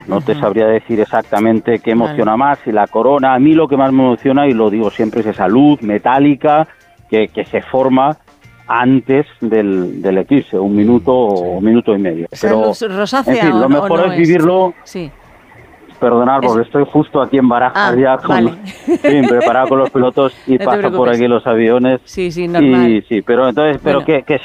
No te sabría decir exactamente qué emociona más, si la corona. A mí lo que más me emociona, y lo digo siempre, es esa luz metálica que se forma antes del eclipse, un minuto o minuto y medio. Pero, luz rosácea, en fin, lo mejor es vivirlo. Sí. Perdonad, porque estoy justo aquí en Barajas ya preparado con los pilotos y paso por aquí los aviones. Sí, normal. Pero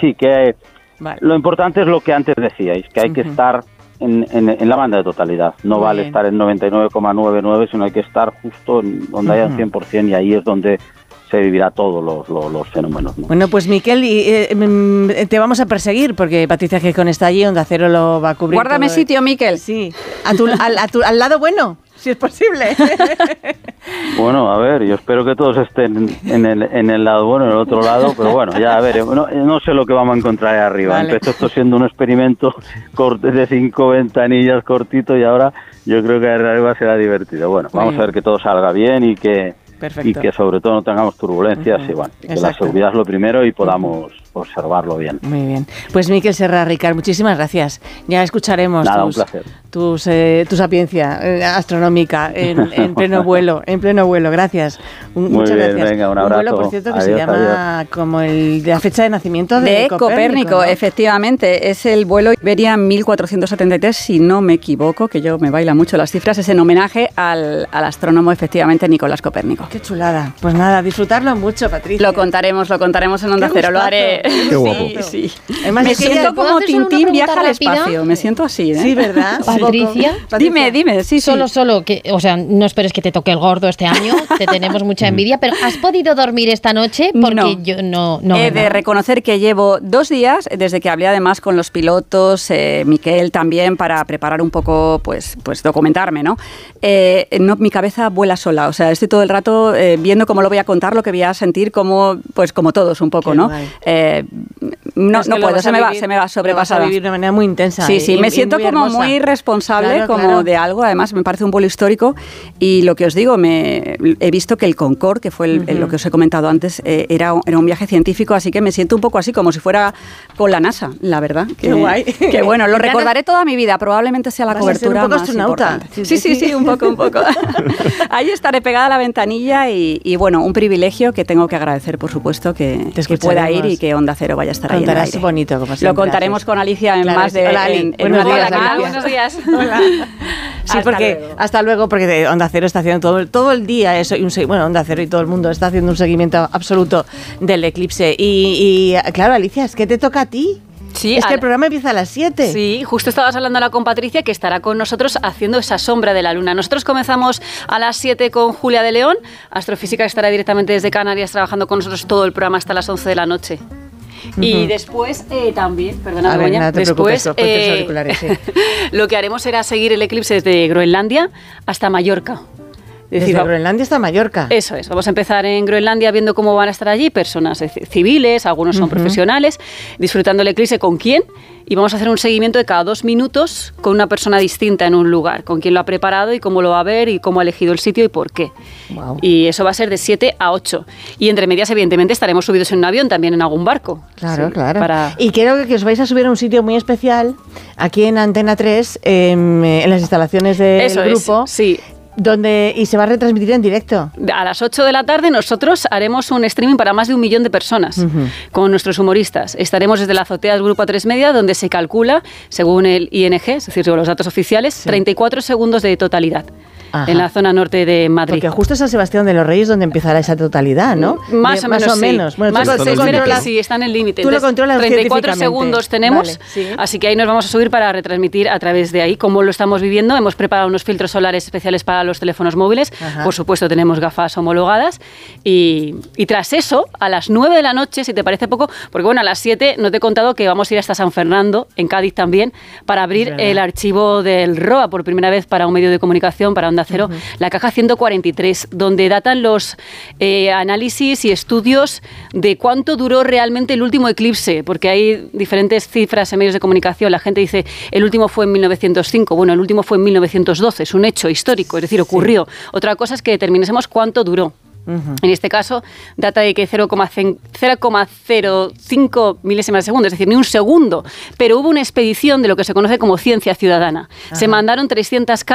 lo importante es lo que antes decíais, que hay que estar en la banda de totalidad. No vale estar en 99,99, sino hay que estar justo en donde haya 100%, y ahí es donde se vivirá todos los fenómenos, ¿no? Bueno, pues Miquel, te vamos a perseguir, porque Patricia Gijón está allí, Onda Cero lo va a cubrir. Guárdame sitio, Miquel. Sí, al lado bueno, si es posible. Bueno, a ver, yo espero que todos estén en el lado bueno, en el otro lado, pero bueno, ya a ver, no sé lo que vamos a encontrar ahí arriba. Vale. Empezó esto siendo un experimento de 5 ventanillas cortito, y ahora yo creo que arriba será divertido. Bueno, vamos a ver que todo salga bien y que sobre todo no tengamos turbulencias y que la seguridad es lo primero y podamos observarlo bien. Muy bien. Pues Miquel Serra Ricart, muchísimas gracias. Ya escucharemos un placer. Tu sapiencia astronómica en pleno vuelo. Gracias. Muchas gracias. Venga, un abrazo. Un vuelo, por cierto, que se llama como el de la fecha de nacimiento de Copérnico, ¿no? Efectivamente. Es el vuelo Iberia 1473, si no me equivoco, que yo me baila mucho las cifras. Es en homenaje al astrónomo, efectivamente, Nicolás Copérnico. Qué chulada. Pues nada, disfrutarlo mucho, Patricia. Lo contaremos en Onda Cero. Lo haré. Qué guapo. Sí. Además, me siento como Tintín viaja al espacio. Me siento así, ¿eh? Sí, ¿verdad? Patricia. Dime. Sí. Solo que, o sea, no esperes que te toque el gordo este año. Te tenemos mucha envidia, pero ¿has podido dormir esta noche? Porque yo no. He de reconocer que llevo 2 días, desde que hablé además con los pilotos, Miquel también, para preparar un poco, pues documentarme, ¿no? Mi cabeza vuela sola. O sea, estoy todo el rato viendo cómo lo voy a contar, lo que voy a sentir, como todos un poco, ¿no? No puedo, se me va sobrepasada. Lo vas a vivir de manera muy intensa. Sí, me siento como muy responsable, de algo. Además, me parece un vuelo histórico, y lo que os digo, he visto que el Concorde, que fue lo que os he comentado antes, era un viaje científico, así que me siento un poco así, como si fuera con la NASA, la verdad. Qué guay. Que bueno, lo recordaré toda mi vida, probablemente sea la cobertura un poco más astronauta. Importante. Sí, un poco. Ahí estaré pegada a la ventanilla y bueno, un privilegio que tengo que agradecer, por supuesto, que pueda ir y que Onda Cero vaya a estar ahí en el aire. Bonito, como siempre. Lo contaremos con Alicia en más de... Buenos días. Hola. Sí, hasta luego, porque Onda Cero está haciendo todo el día eso, Onda Cero y todo el mundo está haciendo un seguimiento absoluto del eclipse. Y claro, Alicia, es que te toca a ti. Sí, es que el programa empieza a las 7. Sí, justo estabas hablando ahora con Patricia, que estará con nosotros haciendo esa sombra de la luna. Nosotros comenzamos a las 7 con Julia de León, astrofísica, que estará directamente desde Canarias trabajando con nosotros todo el programa hasta las 11 de la noche. Y después también, perdona, Begoña, después lo que haremos será seguir el eclipse desde Groenlandia hasta Mallorca. Desde Groenlandia hasta Mallorca. Eso es, vamos a empezar en Groenlandia viendo cómo van a estar allí personas civiles, algunos son profesionales, disfrutando el eclipse con quién, y vamos a hacer un seguimiento de cada 2 minutos con una persona distinta en un lugar, con quién lo ha preparado y cómo lo va a ver y cómo ha elegido el sitio y por qué. Wow. Y eso va a ser de 7 a 8. Y entre medias, evidentemente, estaremos subidos en un avión, también en algún barco. Claro. Y creo que os vais a subir a un sitio muy especial, aquí en Antena 3, en las instalaciones del grupo. Sí. Y se va a retransmitir en directo. A las 8 de la tarde nosotros haremos un streaming para más de 1 millón de personas con nuestros humoristas. Estaremos desde la azotea del Grupo A3 Media, donde se calcula, según el ING, es decir, los datos oficiales, 34 segundos de totalidad. Ajá. En la zona norte de Madrid. Porque justo es San Sebastián de los Reyes donde empezará esa totalidad, ¿no? Más o menos. Bueno, sí, está en el límite. Tú lo controlas 34 segundos tenemos, así que ahí nos vamos a subir para retransmitir a través de ahí cómo lo estamos viviendo. Hemos preparado unos filtros solares especiales para los teléfonos móviles. Ajá. Por supuesto, tenemos gafas homologadas. Y tras eso, a las 9 de la noche, si te parece poco, porque bueno, a las 7 no te he contado que vamos a ir hasta San Fernando, en Cádiz también, para abrir el archivo del ROA por primera vez para un medio de comunicación, para Onda Cero, la caja 143, donde datan los análisis y estudios de cuánto duró realmente el último eclipse, porque hay diferentes cifras en medios de comunicación. La gente dice, el último fue en 1905, bueno, el último fue en 1912, es un hecho histórico, es decir, ocurrió. Otra cosa es que determinásemos cuánto duró. En este caso, data de que 0,05 milésimas de segundo, es decir, ni un segundo. Pero hubo una expedición de lo que se conoce como ciencia ciudadana. Se mandaron 300